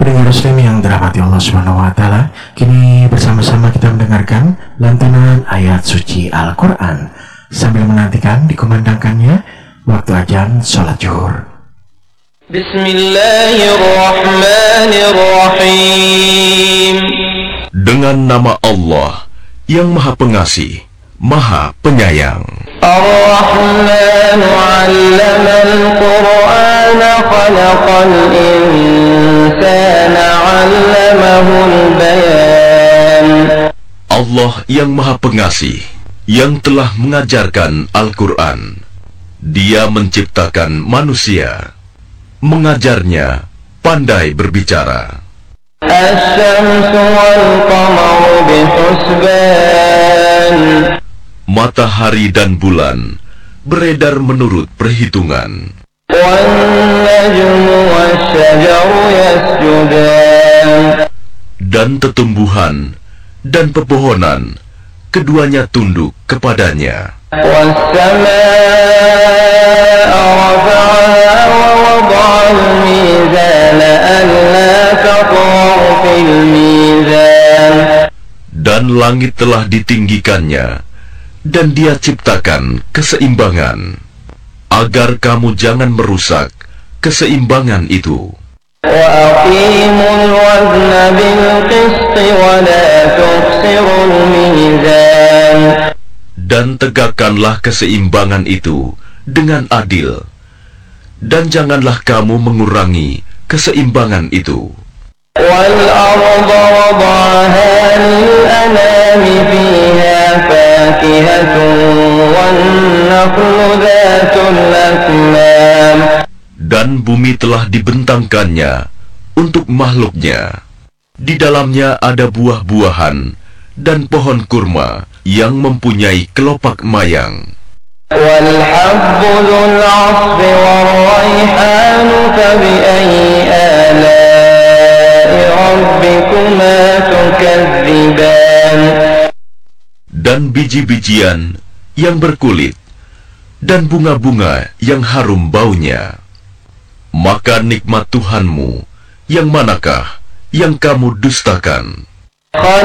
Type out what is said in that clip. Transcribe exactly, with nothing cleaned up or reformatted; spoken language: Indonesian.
Pendengar muslim yang dirahmati Allah Subhanahu wa taala, kini bersama-sama kita mendengarkan lantunan ayat suci Al-Qur'an sambil menantikan dikumandangkannya waktu azan salat zuhur. Bismillahirrahmanirrahim. Dengan nama Allah yang Maha Pengasih, Maha Penyayang. Ar-Rahmanu 'allamal Qur'ana khalaqal insana 'allamahul bayan. Allah yang Maha Pengasih, yang telah mengajarkan Al-Quran. Dia menciptakan manusia, mengajarnya pandai berbicara. Asy-syamsu wal qamaru bihusban. Matahari dan bulan beredar menurut perhitungan. Wan najmu wasy-syajaru yasjudan. Dan tetumbuhan dan pepohonan keduanya tunduk kepadanya. Was-samaa'a rafa'aha wa wada'al mizana alla tatghaw fil mizan. Dan langit telah ditinggikannya, dan Dia ciptakan keseimbangan, agar kamu jangan merusak keseimbangan itu. وَأَقِيمُوا الْوَزْنَ بِالْقِسْطِ وَلَا تُخْسِرُوا الْمِيزَانَ. Dan tegakkanlah keseimbangan itu dengan adil, dan janganlah kamu mengurangi keseimbangan itu. وَالْأَرْضَ وَضَعَهَا لِلْأَنَامِ فِيهَا فَاكِهَةٌ وَالنَّخْلُ ذَاتُ الْأَكْمَامِ. Dan bumi telah dibentangkannya untuk makhluknya. Di dalamnya ada buah-buahan dan pohon kurma yang mempunyai kelopak mayang. وَالْحَبُّ ذُو الْعَصْفِ وَالرَّيْحَانُ فَبِأَيِّ آلَاءِ رَبِّكُمَا تُكَذِّبَانِ. Dan biji-bijian yang berkulit dan bunga-bunga yang harum baunya. Maka nikmat Tuhanmu yang manakah yang kamu dustakan?